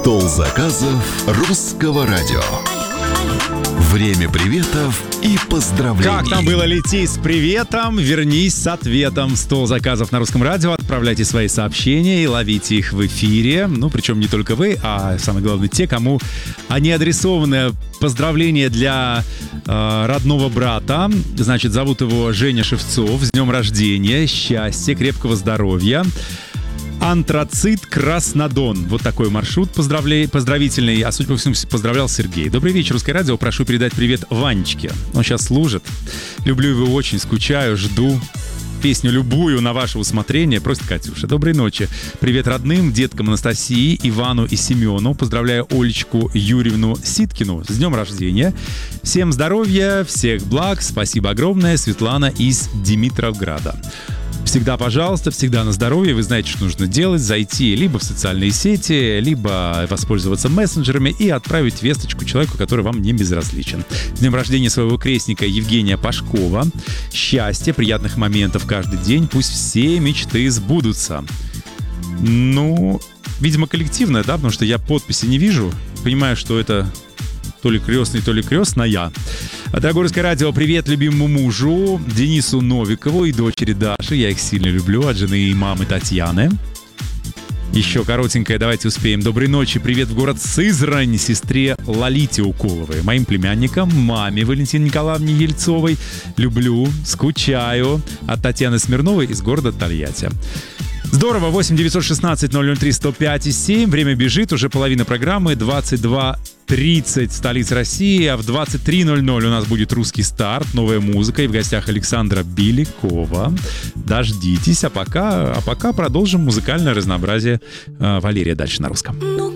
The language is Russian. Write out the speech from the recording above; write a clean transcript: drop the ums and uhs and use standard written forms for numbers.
Стол заказов Русского радио. Время приветов и поздравлений. Как там было, лети с приветом, вернись с ответом. Стол заказов на Русском радио. Отправляйте свои сообщения и ловите их в эфире. Ну, причем не только вы, а самое главное, те, кому они адресованы. Поздравления для родного брата. Значит, зовут его Женя Шевцов. С днем рождения, счастья, крепкого здоровья. Антрацит Краснодон. Вот такой маршрут поздравительный. А судя по всему, поздравлял Сергей. Добрый вечер, Русское радио. Прошу передать привет Ванечке. Он сейчас служит. Люблю его очень, скучаю, жду. Песню любую на ваше усмотрение. Просит Катюша. Доброй ночи. Привет родным, деткам Анастасии, Ивану и Семену. Поздравляю Олечку Юрьевну Ситкину с днем рождения. Всем здоровья, всех благ. Спасибо огромное. Светлана из Димитровграда. Всегда, пожалуйста, всегда на здоровье. Вы знаете, что нужно делать. Зайти либо в социальные сети, либо воспользоваться мессенджерами и отправить весточку человеку, который вам не безразличен. С днем рождения своего крестника Евгения Пашкова. Счастья, приятных моментов каждый день. Пусть все мечты сбудутся. Ну, видимо, коллективное, да? Потому что я подписи не вижу. Понимаю, что это то ли крестный, то ли крестная. Дорогое Русское радио, привет любимому мужу Денису Новикову и дочери Даши. Я их сильно люблю, от жены и мамы Татьяны. Еще коротенькое, давайте успеем. Доброй ночи, привет в город Сызрань, сестре Лолите Уколовой, моим племянникам, маме Валентине Николаевне Ельцовой. Люблю, скучаю. От Татьяны Смирновой из города Тольятти. Здорово, 8 916 003 105 и 7. Время бежит, уже половина программы, 22:30 столица России, а в 23:00 у нас будет русский старт, новая музыка и в гостях Александра Белякова. Дождитесь, а пока продолжим музыкальное разнообразие. Валерия дальше на русском.